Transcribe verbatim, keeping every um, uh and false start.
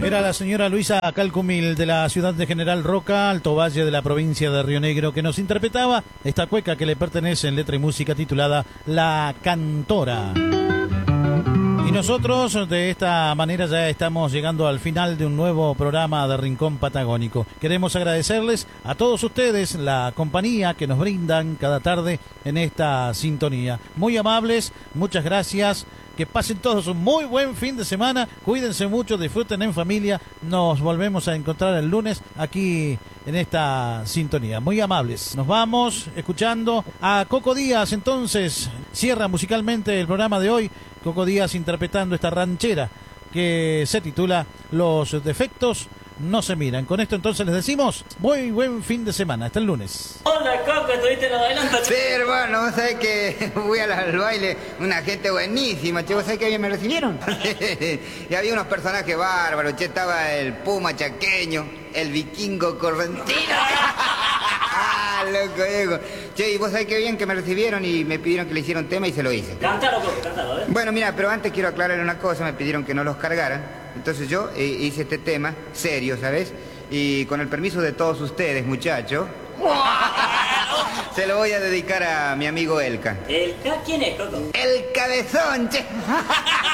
Era la señora Luisa Calcumil de la ciudad de General Roca, Alto Valle de la provincia de Río Negro, que nos interpretaba esta cueca que le pertenece en letra y música titulada La Cantora. Y nosotros de esta manera ya estamos llegando al final de un nuevo programa de Rincón Patagónico. Queremos agradecerles a todos ustedes la compañía que nos brindan cada tarde en esta sintonía. Muy amables, muchas gracias. Que pasen todos un muy buen fin de semana. Cuídense mucho, disfruten en familia. Nos volvemos a encontrar el lunes aquí en esta sintonía. Muy amables. Nos vamos escuchando a Coco Díaz. Entonces, cierra musicalmente el programa de hoy. Coco Díaz interpretando esta ranchera que se titula Los defectos no se miran. Con esto entonces les decimos muy buen fin de semana. Hasta el lunes. Hola, Coco, ¿estuviste en los bailantes? Sí, hermano, vos sabés que fui al, al baile, una gente buenísima, che, vos sabés que bien me recibieron. Y había unos personajes bárbaros, che, estaba el puma chaqueño, el vikingo correntino. Ah, loco, Diego. Che, y vos sabés que bien que me recibieron y me pidieron que le hiciera un tema y se lo hice. Cántalo, Coco, cántalo, ¿eh? Bueno, mira, pero antes quiero aclarar una cosa, me pidieron que no los cargaran. Entonces yo eh, hice este tema serio, ¿sabes? Y con el permiso de todos ustedes, muchachos, se lo voy a dedicar a mi amigo Elka. ¿Elka? ¿Quién es, Coco? El cabezón, che.